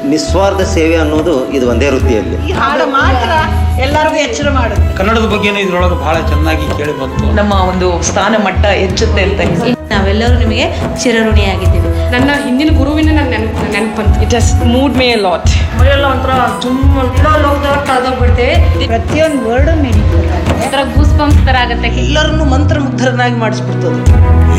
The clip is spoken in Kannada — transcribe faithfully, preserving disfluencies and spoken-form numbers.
ನಿಸ್ವಾರ್ಥ ಸೇವೆ ಅನ್ನೋದು ಇದು ಒಂದೇ ವೃತ್ತಿಯಲ್ಲಿ. ಈ ಹಾಡು ಮಾತ್ರ ಎಲ್ಲರಿಗೂ ಎಚ್ಚರ ಮಾಡುತ್ತೆ. ಕನ್ನಡದ ಬಗ್ಗೆನೂ ಇದ್ರೊಳಗೆ ಬಹಳ ಚೆನ್ನಾಗಿ ಕೇಳಿ ಬಂತು. ನಮ್ಮ ಒಂದು ಸ್ಥಾನ ಮಟ್ಟ ಹೆಚ್ಚುತ್ತೆ ಅಂತ ನಾವೆಲ್ಲರೂ ನಿಮಗೆ ಚಿರಋಣಿಯಾಗಿದ್ದೀವಿ. ನನ್ನ ಹಿಂದಿನ ಗುರುವಿನ ನನ್ನ ನೆನಪು ನೆನಪಂತ it has mood May a lot. ಮೈಯೆಲ್ಲ ಒಂಥರ ತುಂಬ ಲೋಕದೊಳಗೆ ಕಳೆದೋಗ್ಬಿಡ್ತೇವೆ. ಪ್ರತಿಯೊಂದು ವರ್ಡ್ ಮೀನಿಂಗ್ಫುಲ್ ಆಗಿದೆ. ಗೂಸ್ ಬಂಪ್ಸ್ ತರ ಆಗುತ್ತೆ. ಎಲ್ಲರನ್ನು ಮಂತ್ರಮುಗ್ಧರನ್ನಾಗಿ ಮಾಡಿಸ್ಬಿಡ್ತದೆ.